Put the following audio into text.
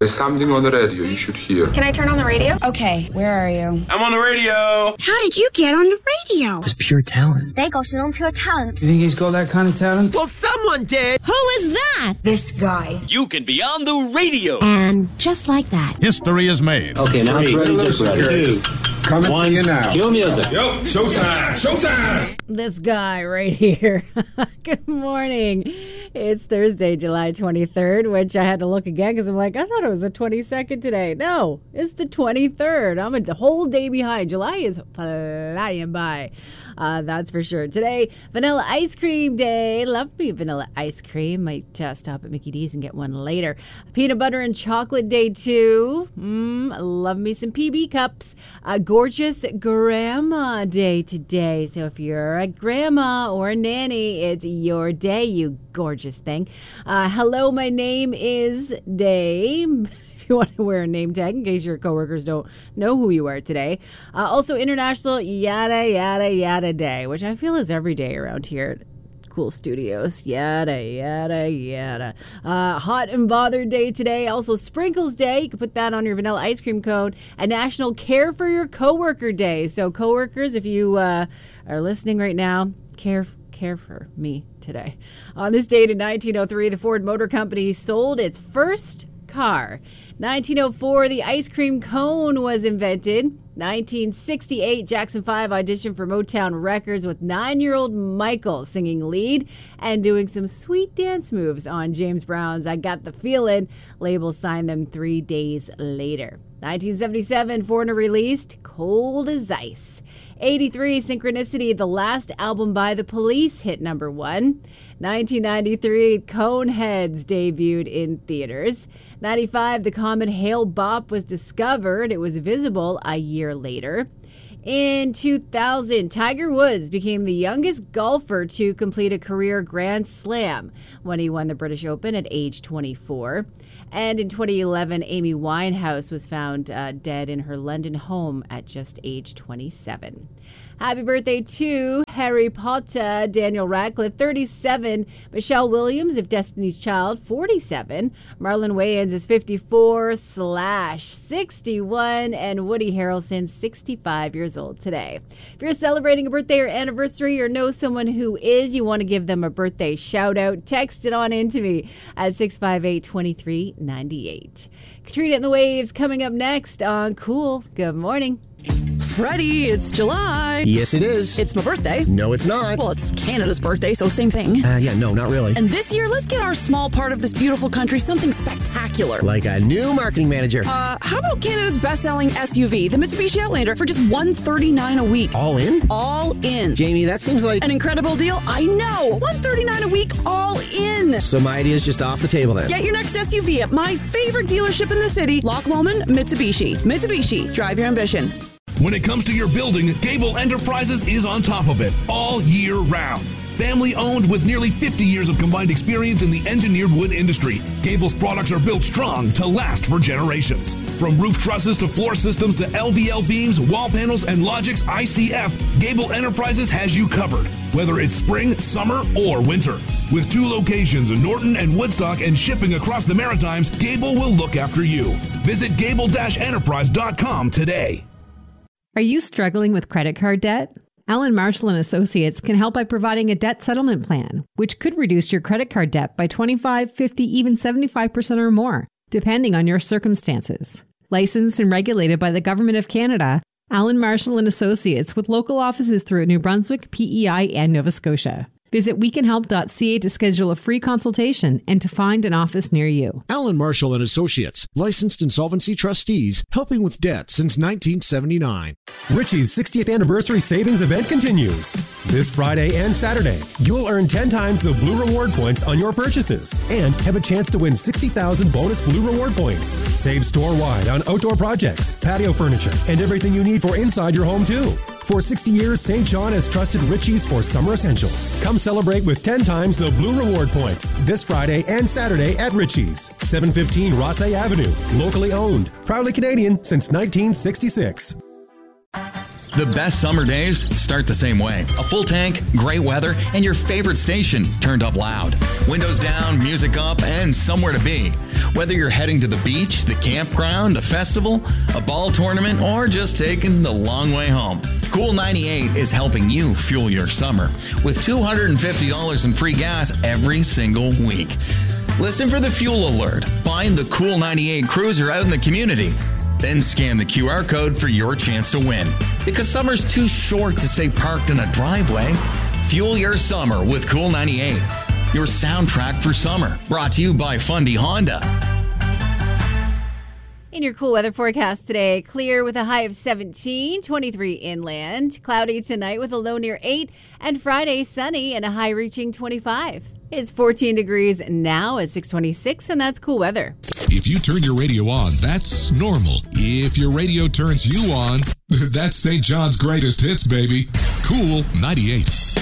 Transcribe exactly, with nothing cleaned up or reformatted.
There's something on the radio you should hear. Can I turn on the radio? Okay, where are you? I'm on the radio. How did you get on the radio? It's pure talent. They got it on pure talent. You think he's got that kind of talent? Well, someone did. Who is that? This guy. You can be on the radio. And just like that, history is made. Okay, now it's ready, just ready. Two, coming one, you now. Cue music. Yo, showtime, showtime. This guy right here. Good morning. It's Thursday, July twenty-third, which I had to look again because I'm like, I thought it was the twenty-second today. No, it's the twenty-third. I'm a whole day behind. July is flying by. Uh, that's for sure. Today, vanilla ice cream day. Love me vanilla ice cream. Might uh, stop at Mickey D's and get one later. Peanut butter and chocolate day too. Mmm, love me some P B cups. Uh, gorgeous grandma day today. So if you're a grandma or a nanny, it's your day, you gorgeous thing. Uh, hello, my name is Day. If you want to wear a name tag in case your coworkers don't know who you are today. Uh, also, International Yada Yada Yada Day, which I feel is every day around here at Cool Studios. Yada yada yada. Uh, hot and bothered day today. Also, Sprinkles Day. You can put that on your vanilla ice cream cone. A National Care for Your Coworker Day. So, coworkers, if you uh, are listening right now, care care for me today. On this date in nineteen oh three, the Ford Motor Company sold its first car. nineteen oh four, the ice cream cone was invented. nineteen sixty-eight, Jackson five auditioned for Motown Records with nine-year-old Michael singing lead and doing some sweet dance moves on James Brown's I Got the Feeling. Label signed them three days later. nineteen seventy-seven, Foreigner released Cold as Ice. eighty-three, Synchronicity, the last album by The Police, hit number one. nineteen ninety-three, Coneheads debuted in theaters. ninety-five, the comet Hale-Bopp was discovered. It was visible a year later. In two thousand, Tiger Woods became the youngest golfer to complete a career Grand Slam when he won the British Open at age twenty-four. And in twenty eleven, Amy Winehouse was found uh, dead in her London home at just age twenty-seven. Happy birthday to Harry Potter, Daniel Radcliffe, thirty-seven. Michelle Williams of Destiny's Child, forty-seven. Marlon Wayans is fifty-four slash sixty-one. And Woody Harrelson, sixty-five years old today. If you're celebrating a birthday or anniversary or know someone who is, you want to give them a birthday shout out, text it on into me at six five eight, two three nine eight. Katrina and the Waves coming up next on Cool. Good morning. Freddie, it's July. Yes, it is. It's my birthday. No, it's not. Well, it's Canada's birthday, so same thing. Uh, yeah, no, not really. And this year, let's get our small part of this beautiful country something spectacular. Like a new marketing manager. Uh, how about Canada's best-selling S U V, the Mitsubishi Outlander, for just one hundred thirty-nine dollars a week? All in? All in. Jamie, that seems like... an incredible deal. I know. one hundred thirty-nine dollars a week, all in. So my idea is just off the table then. Get your next S U V at my favorite dealership in the city, Loch Lomond Mitsubishi. Mitsubishi, drive your ambition. When it comes to your building, Gable Enterprises is on top of it all year round. Family owned with nearly fifty years of combined experience in the engineered wood industry, Gable's products are built strong to last for generations. From roof trusses to floor systems to L V L beams, wall panels, and Logix I C F, Gable Enterprises has you covered, whether it's spring, summer, or winter. With two locations in Norton and Woodstock and shipping across the Maritimes, Gable will look after you. Visit gable dash enterprise dot com today. Are you struggling with credit card debt? Allen Marshall and Associates can help by providing a debt settlement plan, which could reduce your credit card debt by twenty-five, fifty, even seventy-five percent or more, depending on your circumstances. Licensed and regulated by the Government of Canada, Allen Marshall and Associates with local offices throughout New Brunswick, P E I, and Nova Scotia. Visit we can help dot c a to schedule a free consultation and to find an office near you. Allen Marshall and Associates, licensed insolvency trustees, helping with debt since nineteen seventy-nine. Richie's sixtieth anniversary savings event continues. This Friday and Saturday, you'll earn ten times the Blue Reward points on your purchases and have a chance to win sixty thousand bonus Blue Reward points. Save store-wide on outdoor projects, patio furniture, and everything you need for inside your home too. For sixty years, Saint John has trusted Richie's for summer essentials. Come celebrate with ten times the Blue Reward points this Friday and Saturday at Richie's, seven fifteen Rossay Avenue. Locally owned, proudly Canadian since nineteen sixty-six. The best summer days start the same way. A full tank, great weather, and your favorite station turned up loud. Windows down, music up, and somewhere to be. Whether you're heading to the beach, the campground, a festival, a ball tournament, or just taking the long way home, Cool ninety-eight is helping you fuel your summer with two hundred fifty dollars in free gas every single week. Listen for the fuel alert. Find the Cool ninety-eight cruiser out in the community. Then scan the Q R code for your chance to win. Because summer's too short to stay parked in a driveway. Fuel your summer with Cool ninety-eight. Your soundtrack for summer. Brought to you by Fundy Honda. In your cool weather forecast today, clear with a high of seventeen, twenty-three inland. Cloudy tonight with a low near eight. And Friday, sunny and a high reaching twenty-five. It's fourteen degrees now at six twenty-six, and that's cool weather. If you turn your radio on, that's normal. If your radio turns you on, that's Saint John's greatest hits, baby. Cool ninety-eight.